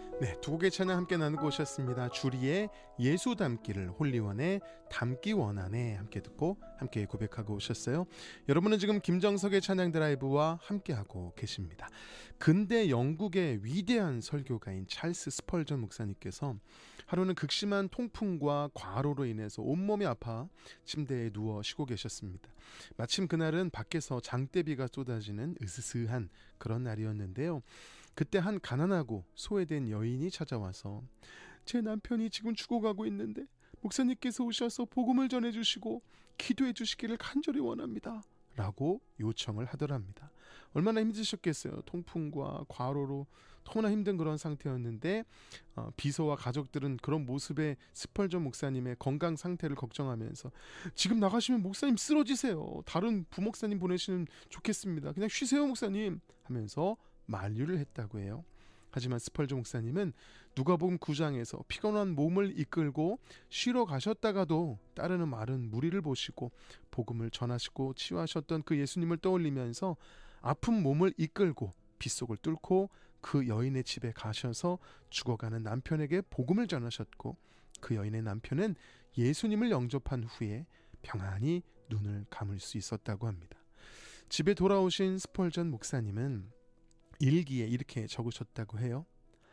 네, 두 곡의 찬양 함께 나누고 오셨습니다. 주리의 예수 닮기를, 홀리원의 닮기 원하네 함께 듣고 함께 고백하고 오셨어요. 여러분은 지금 김정석의 찬양 드라이브와 함께하고 계십니다. 근대 영국의 위대한 설교가인 찰스 스펄전 목사님께서 하루는 극심한 통풍과 과로로 인해서 온몸이 아파 침대에 누워 쉬고 계셨습니다. 마침 그날은 밖에서 장대비가 쏟아지는 으스스한 그런 날이었는데요. 그때 한 가난하고 소외된 여인이 찾아와서 제 남편이 지금 죽어가고 있는데 목사님께서 오셔서 복음을 전해주시고 기도해 주시기를 간절히 원합니다 라고 요청을 하더랍니다. 얼마나 힘드셨겠어요. 통풍과 과로로 너무나 힘든 그런 상태였는데 비서와 가족들은 그런 모습에 스펄전 목사님의 건강 상태를 걱정하면서 지금 나가시면 목사님 쓰러지세요. 다른 부목사님 보내시면 좋겠습니다. 그냥 쉬세요 목사님 하면서 만류를 했다고 해요. 하지만 스펄전 목사님은 누가복음 9장에서 피곤한 몸을 이끌고 쉬러 가셨다가도 따르는 마른 무리를 보시고 복음을 전하시고 치유하셨던 그 예수님을 떠올리면서 아픈 몸을 이끌고 빗속을 뚫고 그 여인의 집에 가셔서 죽어가는 남편에게 복음을 전하셨고 그 여인의 남편은 예수님을 영접한 후에 평안히 눈을 감을 수 있었다고 합니다. 집에 돌아오신 스펄전 목사님은 일기에 이렇게 적으셨다고 해요.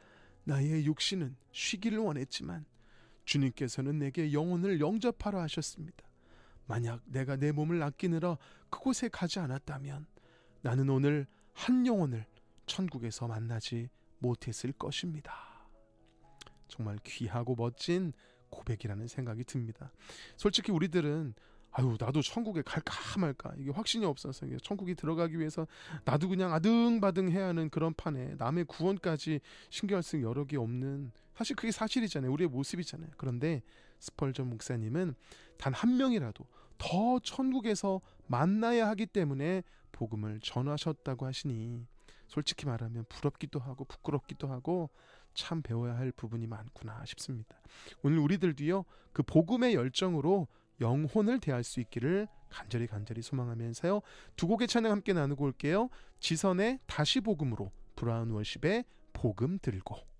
나의 육신은 쉬기를 원했지만 주님께서는 내게 영혼을 영접하라 하셨습니다. 만약 내가 내 몸을 아끼느라 그곳에 가지 않았다면 나는 오늘 한 영혼을 천국에서 만나지 못했을 것입니다. 정말 귀하고 멋진 고백이라는 생각이 듭니다. 솔직히 우리들은 나도 천국에 갈까 말까 이게 확신이 없어서 천국에 들어가기 위해서 나도 그냥 아등바등 해야 하는 그런 판에 남의 구원까지 신경 쓸 여력이 없는, 사실 그게 사실이잖아요. 우리의 모습이잖아요. 그런데 스펄전 목사님은 단 한 명이라도 더 천국에서 만나야 하기 때문에 복음을 전하셨다고 하시니 솔직히 말하면 부럽기도 하고 부끄럽기도 하고 참 배워야 할 부분이 많구나 싶습니다. 오늘 우리들도요, 그 복음의 열정으로 영혼을 대할 수 있기를 간절히 소망하면서요, 두 곡의 찬양 함께 나누고 올게요. 지선의 다시 복음으로, 브라운 월십의 복음 들고.